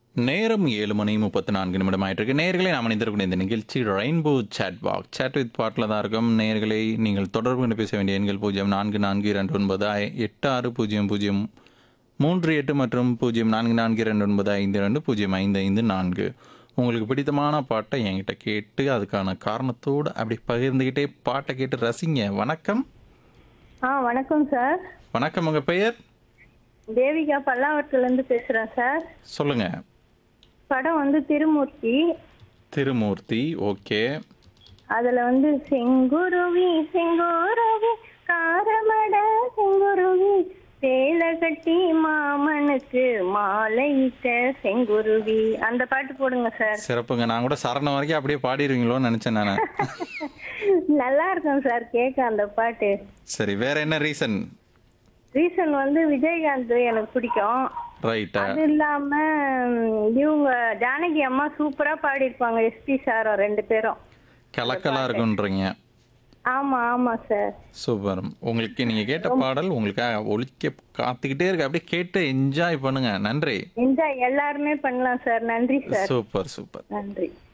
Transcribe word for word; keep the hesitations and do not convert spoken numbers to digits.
நேரம் ஏழு மணி முப்பத்தி நான்கு நிமிடம் ஆயிட்டு இருக்கு. நேயர்களே, நாம் இணைந்திருக்கக்கூடிய இந்த நிகழ்ச்சி rainbow chat Bagh chat with பாட்டில் தான் இருக்கும். நேயர்களை நீங்கள் தொடர்பு கொண்டு பேச வேண்டிய எண்கள் பூஜ்ஜியம் நான்கு நான்கு இரண்டு ஒன்பது ஐ- எட்டு ஆறு பூஜ்ஜியம் பூஜ்ஜியம் மூன்று எட்டு மற்றும் பூஜ்ஜியம் நான்கு நான்கு இரண்டு ஒன்பது ஐந்து இரண்டு பூஜ்ஜியம் ஐந்து ஐந்து நான்கு. உங்களுக்கு பிடித்தமான பாட்டை என்கிட்ட கேட்டு அதுக்கான காரணத்தோடு அப்படி பகிர்ந்துக்கிட்டே பாட்டை கேட்டு ரசிங்க. வணக்கம். ஆ வணக்கம் சார். வணக்கம். உங்கள் பெயர்? தேவிகா பல்லாவரத்துலேருந்து பேசுகிறேன் சார். சொல்லுங்க. படம் வந்து திருமூர்த்தி. திருமூர்த்தி. ஓகே. அதில் வந்து செங்குருவி செங்குருவி காரமட செங்குருவி சேலை கட்டி மாமனுக்கு மாலையிட்ட செங்குருவி அந்த பாட்டு போடுங்க சார். சிறப்புங்க. நான் கூட சரணம் வரைக்கும் அப்படியே பாடிடுவீங்களோன்னு நினைச்சேன் நான். நல்லா இருக்கும் சார் கேட்க அந்த பாட்டு. சரி, வேற என்ன ரீசன்? ரீசன் வந்து விஜயகாந்த் எனக்கு பிடிக்கும். ரைட்டா. அது இல்லாம ம், இவங்க ஜானகி அம்மா சூப்பரா பாடியிருப்பாங்க. எஸ்பி சாரும் ரெண்டு பேரும். கலக்கலா இருக்குன்றீங்க. ஆமா ஆமா சார். சூப்பர். உங்களுக்கு நீங்க கேட்ட பாடல் உங்களுக்காக ஒலிக்க காத்துக்கிட்டே இருக்கு. அப்படியே கேட்டு என்ஜாய் பண்ணுங்க. நன்றி. என்ஜாய் எல்லாருமே பண்ணலாம் சார். நன்றி சார். Super super. நன்றி.